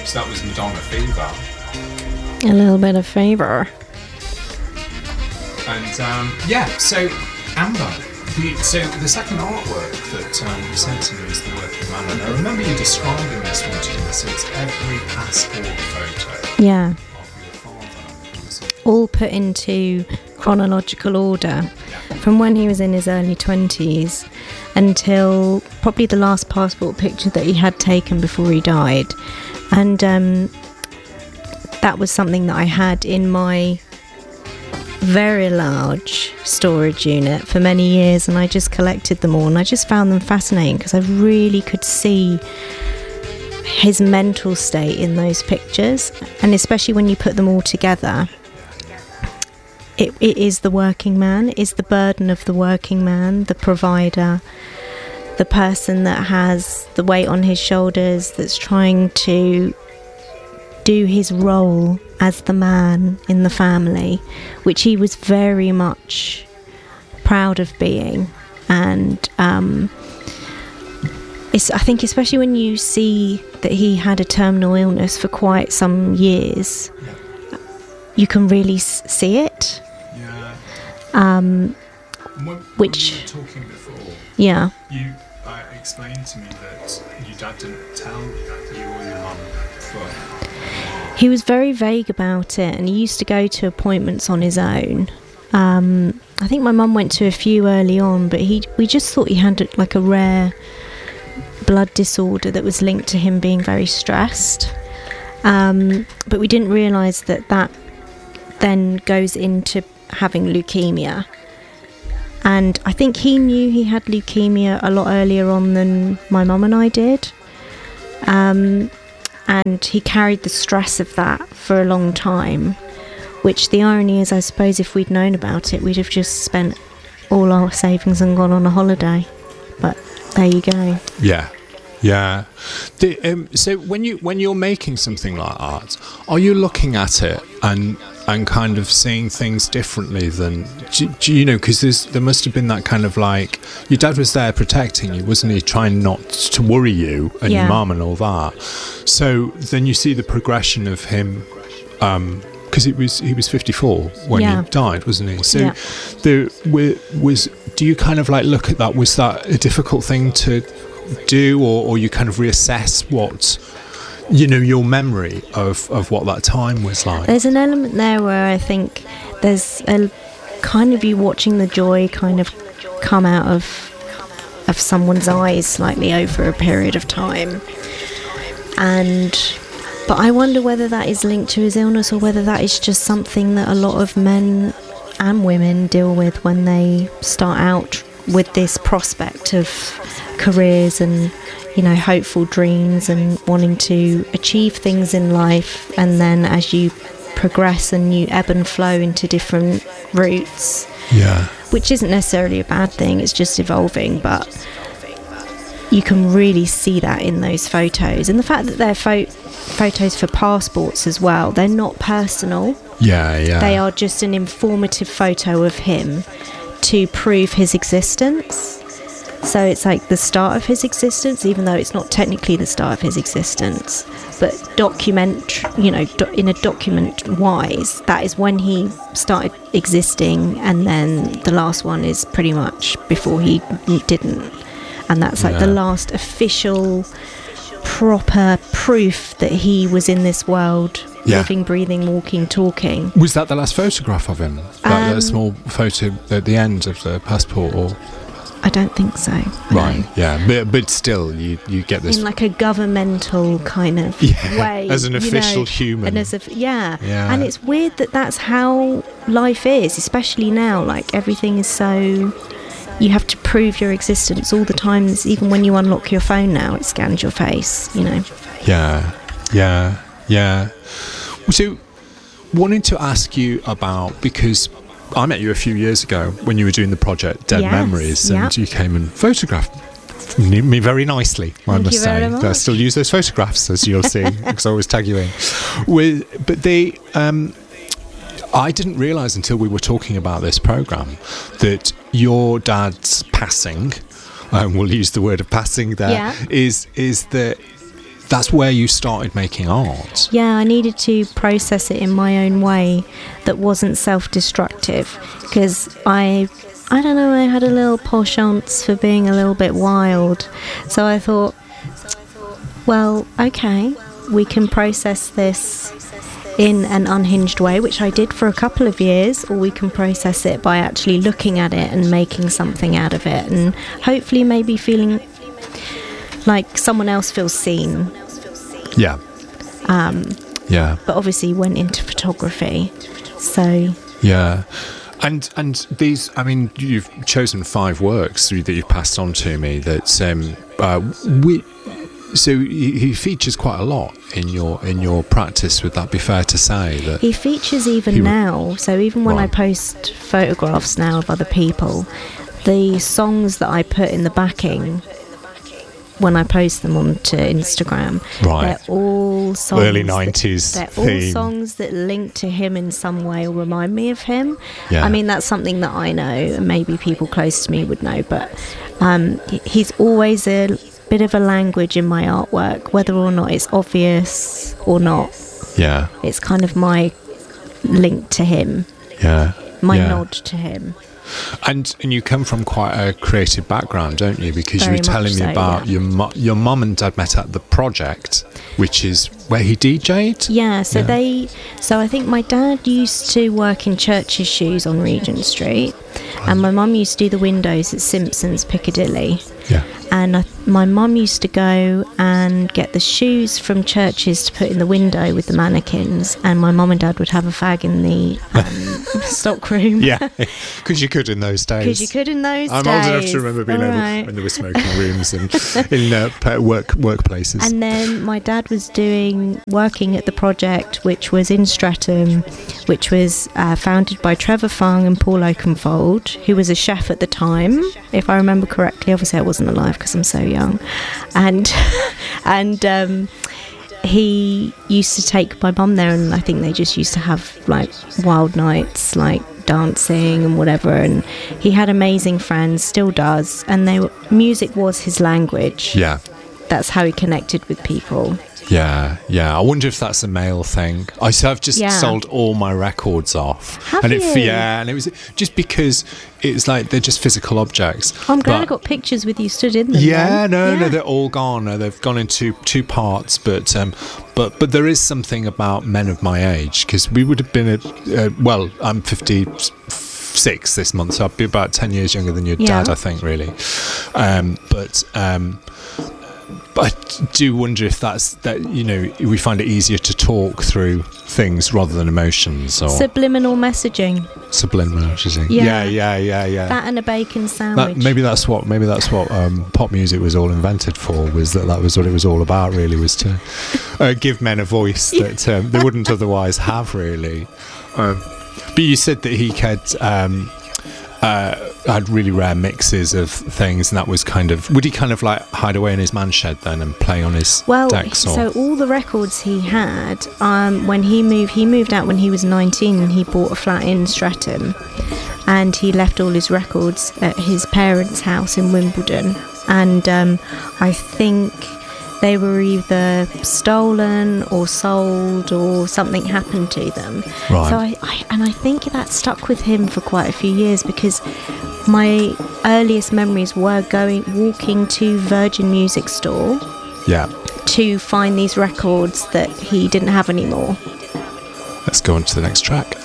So that was Madonna Fever. A little bit of fever. And so Amber, so the second artwork that you sent to me is The Working Man, and I remember you describing this one to me, so it's every passport photo Yeah. of your father. All put into chronological order from when he was in his early 20s until probably the last passport picture that he had taken before he died. And that was something that I had in my very large storage unit for many years, and I just collected them all, and I just found them fascinating because I really could see his mental state in those pictures, and especially when you put them all together, it is the working man, it is the burden of the working man, the provider, the person that has the weight on his shoulders, that's trying to do his role as the man in the family, which he was very much proud of being. And I think especially when you see that he had a terminal illness for quite some years, you can really see it. When Which we were talking before, yeah, you explained to me that your dad didn't tell you or your mum for he was very vague about it, and he used to go to appointments on his own. I think my mum went to a few early on, but we just thought he had like a rare blood disorder that was linked to him being very stressed. But we didn't realise that then goes into having leukemia. And I think he knew he had leukemia a lot earlier on than my mum and I did. And he carried the stress of that for a long time, which the irony is, I suppose, if we'd known about it, we'd have just spent all our savings and gone on a holiday. But there you go. Yeah. So when you're making something like art, are you looking at it and kind of seeing things differently than do you know? Because there must have been that kind of like your dad was there protecting you, wasn't he? Trying not to worry you and your mum and all that. So then you see the progression of him. Because he was 54 when he died, wasn't he? So there was. Do you kind of like look at that? Was that a difficult thing to do, or you kind of reassess what your memory of what that time was like? There's an element there where I think there's a kind of you watching the joy kind of come out of someone's eyes slightly over a period of time, but I wonder whether that is linked to his illness or whether that is just something that a lot of men and women deal with when they start out with this prospect of careers and hopeful dreams and wanting to achieve things in life, and then as you progress and you ebb and flow into different routes, which isn't necessarily a bad thing, it's just evolving, but you can really see that in those photos, and the fact that they're photos for passports as well, they're not personal. They are just an informative photo of him to prove his existence. So it's like the start of his existence, even though it's not technically the start of his existence, but in a document wise, that is when he started existing, and then the last one is pretty much before he didn't, and that's like the last official proper proof that he was in this world, living, breathing, walking, talking. Was that the last photograph of him? That small photo at the end of the passport, or? I don't think so. Right, no. But still, you get this... in like a governmental kind of way. As an official human. And and it's weird that that's how life is, especially now. Like, everything is so... You have to prove your existence all the time. Even when you unlock your phone now, it scans your face, Yeah. So, wanted to ask you about, because I met you a few years ago when you were doing the project Dead Memories, and you came and photographed me very nicely, I must say. I still use those photographs, as you'll see, because I always tag you in. But they... I didn't realise until we were talking about this programme that your dad's passing, we'll use the word of passing there, is that that's where you started making art. Yeah, I needed to process it in my own way that wasn't self-destructive, because I don't know, I had a little penchant for being a little bit wild. So I thought, well, okay, we can process this in an unhinged way, which I did for a couple of years, or we can process it by actually looking at it and making something out of it, and hopefully maybe feeling like someone else feels seen. Yeah. Yeah. But obviously went into photography. So yeah. And these, I mean, you've chosen 5 works that you've passed on to me that so he features quite a lot in your practice. Would that be fair to say? That he features even now. So even when I Right. post photographs now of other people, the songs that I put in the backing when I post them onto Instagram, Right. they're all songs. Early 90s They're theme. all songs that link to him in some way or remind me of him. Yeah. I mean, that's something that I know, and maybe people close to me would know, but he's always a bit of a language in my artwork, whether or not it's obvious or not. Yeah. It's kind of my link to him, Yeah. my Yeah. nod to him. And you come from quite a creative background, don't you? Because Very you were telling much me so, about yeah. your mum and dad met at the Project, which is where he DJ'd. Yeah, so Yeah. so I think my dad used to work in Church's Shoes on Regent Street, and my mum used to do the windows at Simpsons Piccadilly. Yeah. And my mum used to go and get the shoes from Church's to put in the window with the mannequins, and my mum and dad would have a fag in the stock room. Yeah, because you could in those days. Because you could in those I'm days. old enough to remember being All able right. when there were smoking rooms and in workplaces. And then my dad was working at the Project, which was in Streatham, which was founded by Trevor Fung and Paul Oakenfold, who was a chef at the time, if I remember correctly. Obviously I wasn't alive because I'm so young. And he used to take my mum there, and I think they just used to have like wild nights, like dancing and whatever, and he had amazing friends, still does, and music was his language. Yeah. That's how he connected with people. Yeah, yeah. I wonder if that's a male thing. I've just Yeah. sold all my records off. Have and you? and it was just because it's like they're just physical objects. I'm glad I But- got pictures with you stood in them. Yeah, then. no, they're all gone. They've gone into two parts, but there is something about men of my age, because we would have been well, I'm 56 this month, so I'd be about 10 years younger than your Yeah. dad, I think, really. But I do wonder if we find it easier to talk through things rather than emotions, or Subliminal messaging. subliminal messaging. Yeah. Yeah. That and a bacon sandwich. Maybe that's what pop music was all invented for. That was what it was all about. Really, was to give men a voice that they wouldn't otherwise have. Really. But you said that he had really rare mixes of things, and that was would he kind of like hide away in his man shed then and play on his decks? Or? So all the records he had, when he moved out when he was 19, and he bought a flat in Streatham, and he left all his records at his parents' house in Wimbledon, and I think they were either stolen or sold, or something happened to them. Right. So I think that stuck with him for quite a few years, because my earliest memories were walking to Virgin Music Store Yeah. to find these records that he didn't have anymore. Let's go on to the next track.